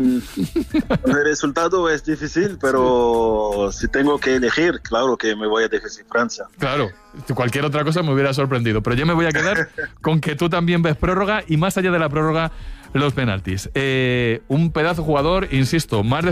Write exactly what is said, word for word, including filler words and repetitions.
El resultado es difícil, pero si tengo que elegir, claro que me voy a decir Francia. Claro, cualquier otra cosa me hubiera sorprendido, pero yo me voy a quedar con que tú también ves prórroga y más allá de la prórroga, los penaltis. Eh, un pedazo jugador, insisto, más de